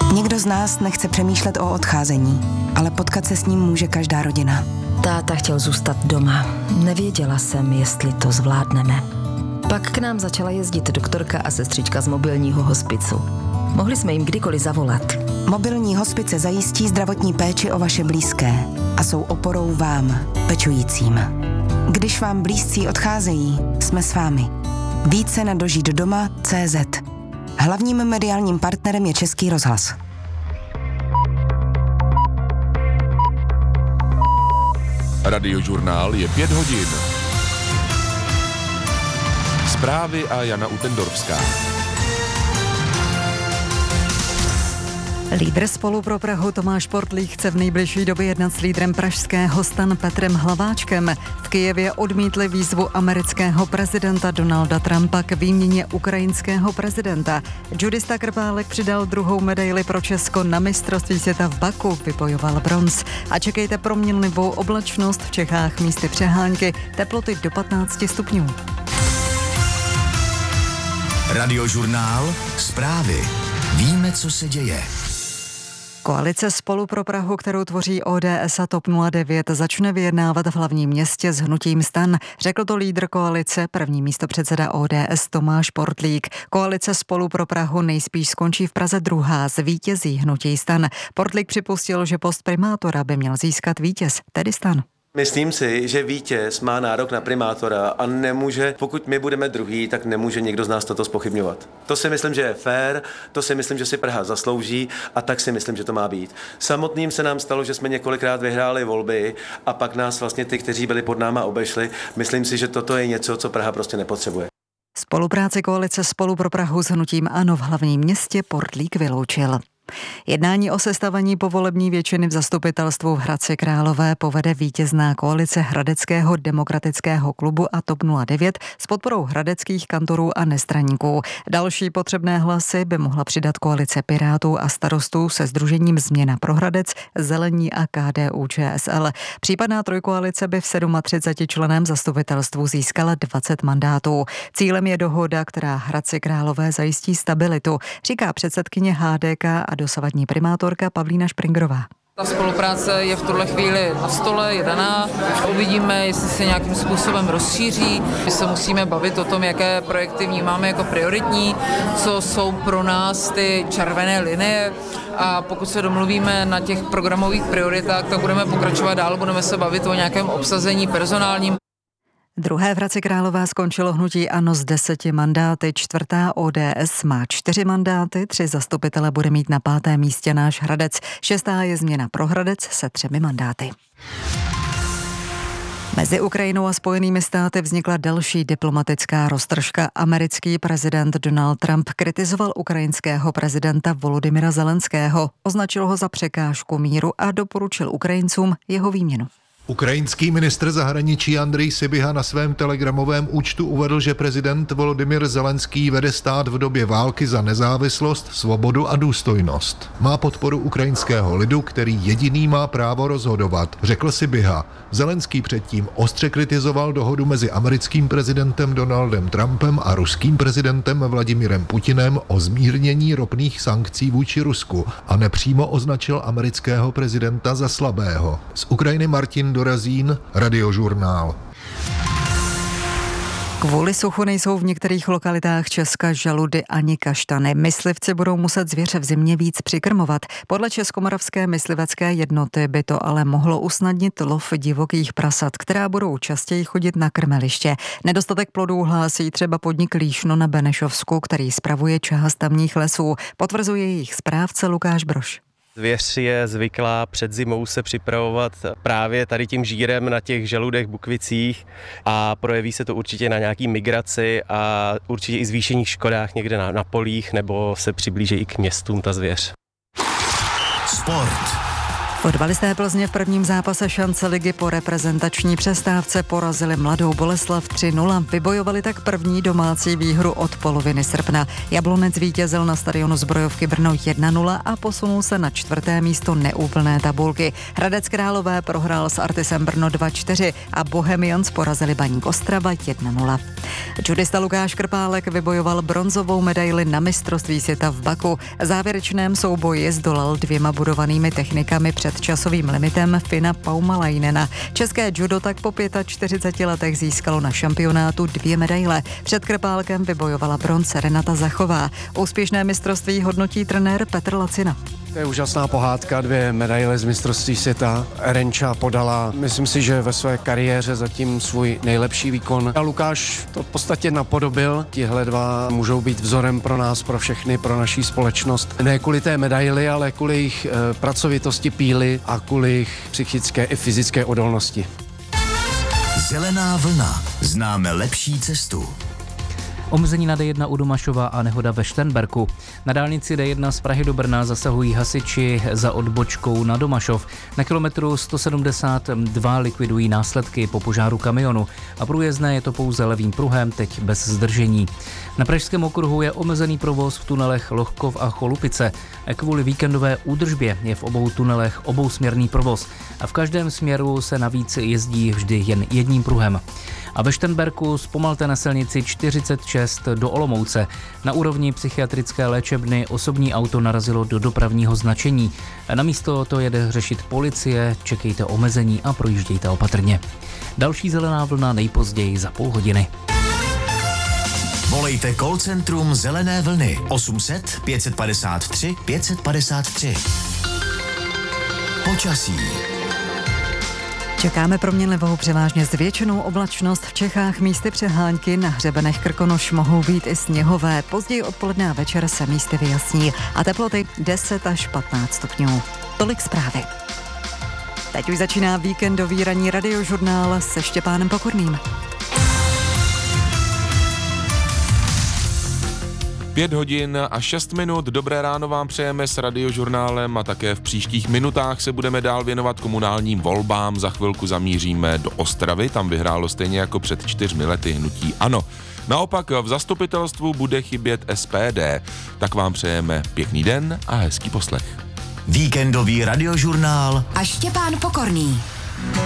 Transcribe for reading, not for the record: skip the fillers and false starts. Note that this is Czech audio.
Někdo z nás nechce přemýšlet o odcházení, ale potkat se s ním může každá rodina. Táta chtěl zůstat doma. Nevěděla jsem, jestli to zvládneme. Pak k nám začala jezdit doktorka a sestřička z mobilního hospicu. Mohli jsme jim kdykoliv zavolat. Mobilní hospice zajistí zdravotní péči o vaše blízké a jsou oporou vám, pečujícím. Když vám blízcí odcházejí, jsme s vámi. Více na dožitdoma.cz. Hlavním mediálním partnerem je Český rozhlas. Radiožurnál je 5 hodin. Zprávy a Jana Utendorfská. Lídr Spolu pro Prahu Tomáš Portlík chce v nejbližší době jednat s lídrem pražského STAN Petrem Hlaváčkem. V Kyjevě odmítli výzvu amerického prezidenta Donalda Trumpa k výměně ukrajinského prezidenta. Judista Krpálek přidal druhou medaili pro Česko na mistrovství světa v Baku, vybojoval bronz. A čekejte proměnlivou oblačnost v Čechách místy přehánky, teploty do 15 stupňů. Radiožurnál, zprávy. Víme, co se děje. Koalice Spolu pro Prahu, kterou tvoří ODS a TOP 09, začne vyjednávat v hlavním městě s hnutím STAN. Řekl to lídr koalice, první místopředseda ODS Tomáš Portlík. Koalice Spolu pro Prahu nejspíš skončí v Praze druhá, zvítězí hnutí STAN. Portlík připustil, že post primátora by měl získat vítěz, tedy STAN. Myslím si, že vítěz má nárok na primátora a nemůže, pokud my budeme druhý, tak nemůže někdo z nás toto zpochybňovat. To si myslím, že je fér, to si myslím, že si Praha zaslouží a tak si myslím, že to má být. Samotným se nám stalo, že jsme několikrát vyhráli volby a pak nás vlastně ty, kteří byli pod náma, obešli. Myslím si, že toto je něco, co Praha prostě nepotřebuje. Spolupráci koalice Spolu pro Prahu s hnutím ANO v hlavním městě Portlík vyloučil. Jednání o sestavení povolební většiny v zastupitelstvu v Hradci Králové povede vítězná koalice Hradeckého demokratického klubu a TOP 09 s podporou hradeckých kantorů a nestraníků. Další potřebné hlasy by mohla přidat koalice Pirátů a Starostů se sdružením Změna pro Hradec, Zelení a KDU-ČSL. Případná trojkoalice by v 37 členém zastupitelstvu získala 20 mandátů. Cílem je dohoda, která Hradci Králové zajistí stabilitu, říká předsedkyně HDK a dosavadní primátorka Pavlína Špringrová. Ta spolupráce je v tuhle chvíli na stole, je daná. Uvidíme, jestli se nějakým způsobem rozšíří. My se musíme bavit o tom, jaké projekty vnímáme jako prioritní, co jsou pro nás ty červené linie. A pokud se domluvíme na těch programových prioritách, tak budeme pokračovat dál, budeme se bavit o nějakém obsazení personálním. Druhé v Hradci Králové skončilo hnutí ANO s 10 mandáty, čtvrtá ODS má 4 mandáty, 3 zastupitele bude mít na 5. místě náš Hradec, 6. je Změna pro Hradec se 3 mandáty. Mezi Ukrajinou a Spojenými státy vznikla další diplomatická roztržka. Americký prezident Donald Trump kritizoval ukrajinského prezidenta Volodymyra Zelenského, označil ho za překážku míru a doporučil Ukrajincům jeho výměnu. Ukrajinský ministr zahraničí Andrej Sybiha na svém telegramovém účtu uvedl, že prezident Volodymyr Zelenský vede stát v době války za nezávislost, svobodu a důstojnost. Má podporu ukrajinského lidu, který jediný má právo rozhodovat, řekl Sybiha. Zelenský předtím ostře kritizoval dohodu mezi americkým prezidentem Donaldem Trumpem a ruským prezidentem Vladimirem Putinem o zmírnění ropných sankcí vůči Rusku a nepřímo označil amerického prezidenta za slabého. Z Ukrajiny Martin Dorazín, Radiožurnál. Kvůli suchu nejsou v některých lokalitách Česka žaludy ani kaštany. Myslivci budou muset zvěře v zimě víc přikrmovat. Podle Českomoravské myslivecké jednoty by to ale mohlo usnadnit lov divokých prasat, která budou častěji chodit na krmeliště. Nedostatek plodů hlásí třeba podnik Líšno na Benešovsku, který spravuje část tamních lesů. Potvrzuje jejich správce Lukáš Brož. Zvěř je zvyklá před zimou se připravovat právě tady tím žírem na těch žaludech, bukvicích a projeví se to určitě na nějaký migraci a určitě i zvýšených škodách někde na polích nebo se přiblíží i k městům ta zvěř. Sport. Fotbalisté Plzně v prvním zápase šance ligy po reprezentační přestávce porazili Mladou Boleslav 3-0. Vybojovali tak první domácí výhru od poloviny srpna. Jablonec vítězil na stadionu Zbrojovky Brno 1-0 a posunul se na 4. místo neúplné tabulky. Hradec Králové prohrál s Artisem Brno 2-4 a Bohemians porazili Baník Ostrava 1-0. Judista Lukáš Krpálek vybojoval bronzovou medaili na mistrovství světa v Baku. V závěrečném souboji zdolal 2 budovanými technikami před časovým limitem Fina Paumalainena. České judo tak po 45 letech získalo na šampionátu 2 medaile. Před Krpálkem vybojovala bronz Renata Zachová. Úspěšné mistrovství hodnotí trenér Petr Lacina. To je úžasná pohádka, 2 medaile z mistrovství světa. Renča podala, myslím si, že ve své kariéře zatím svůj nejlepší výkon. A Lukáš to v podstatě napodobil. Tihle 2 můžou být vzorem pro nás, pro všechny, pro naší společnost. Ne kvůli té medaili, ale kvůli jejich pracovitosti píly a kvůli jejich psychické i fyzické odolnosti. Zelená vlna. Známe lepší cestu. Omezení na D1 u Domašova a nehoda ve Šternberku. Na dálnici D1 z Prahy do Brna zasahují hasiči za odbočkou na Domašov. Na kilometru 172 likvidují následky po požáru kamionu a průjezdné je to pouze levým pruhem, teď bez zdržení. Na pražském okruhu je omezený provoz v tunelech Lohkov a Cholupice. Kvůli víkendové údržbě je v obou tunelech obousměrný provoz a v každém směru se navíc jezdí vždy jen jedním pruhem. A ve Šternberku zpomalte na silnici 46 do Olomouce. Na úrovni psychiatrické léčebny osobní auto narazilo do dopravního značení. Na místo to jede řešit policie, čekejte omezení a projíždějte opatrně. Další zelená vlna nejpozději za půl hodiny. Volejte call centrum Zelené vlny 800 553 553. Počasí. Čekáme proměnlivou převážně zvětšenou oblačnost. V Čechách místy přehánky, na hřebenech Krkonoš mohou být i sněhové. Později odpoledne a večer se místy vyjasní a teploty 10 až 15 stupňů. Tolik zprávy. Teď už začíná víkendový ranní radiožurnál se Štěpánem Pokorným. 5 hodin a 6 minut. Dobré ráno vám přejeme s radiožurnálem a také v příštích minutách se budeme dál věnovat komunálním volbám. Za chvilku zamíříme do Ostravy, tam vyhrálo stejně jako před 4 lety hnutí ANO. Naopak v zastupitelstvu bude chybět SPD. Tak vám přejeme pěkný den a hezký poslech. Víkendový radiožurnál a Štěpán Pokorný.